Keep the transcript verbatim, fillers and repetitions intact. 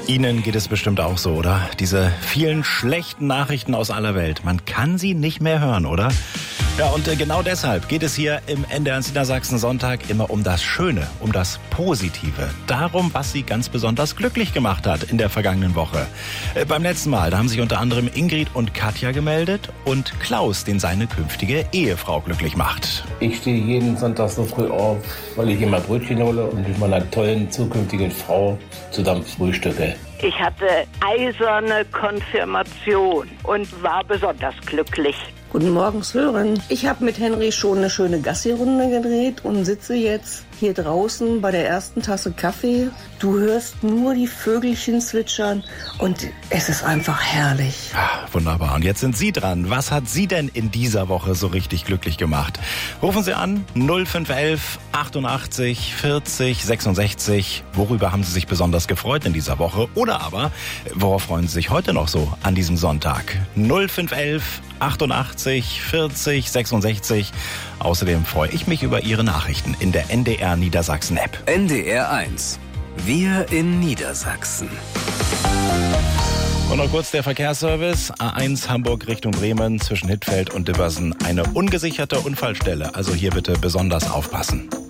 Ihnen geht es bestimmt auch so, oder? Diese vielen schlechten Nachrichten aus aller Welt. Man kann sie nicht mehr hören, oder? Ja, und genau deshalb geht es hier im N D R eins Niedersachsen Sonntag immer um das Schöne, um das Positive. Darum, was Sie ganz besonders glücklich gemacht hat in der vergangenen Woche. Äh, beim letzten Mal, da haben sich unter anderem Ingrid und Katja gemeldet und Klaus, den seine künftige Ehefrau glücklich macht. Ich stehe jeden Sonntag so früh auf, weil ich immer Brötchen hole und mit meiner tollen zukünftigen Frau zusammen frühstücke. Ich hatte eiserne Konfirmation und war besonders glücklich. Guten Morgen, Sören. Ich habe mit Henry schon eine schöne Gassi-Runde gedreht und sitze jetzt hier draußen bei der ersten Tasse Kaffee. Du hörst nur die Vögelchen zwitschern und es ist einfach herrlich. Ah, wunderbar. Und jetzt sind Sie dran. Was hat Sie denn in dieser Woche so richtig glücklich gemacht? Rufen Sie an null fünf elf achtundachtzig vierzig sechsundsechzig. Worüber haben Sie sich besonders gefreut in dieser Woche? Oder aber, worauf freuen Sie sich heute noch so an diesem Sonntag? null fünf elf achtundachtzig vierzig sechsundsechzig. Außerdem freue ich mich über Ihre Nachrichten in der N D R Niedersachsen App. N D R eins. Wir in Niedersachsen. Und noch kurz der Verkehrsservice. A eins Hamburg Richtung Bremen zwischen Hittfeld und Dibbersen. Eine ungesicherte Unfallstelle. Also hier bitte besonders aufpassen.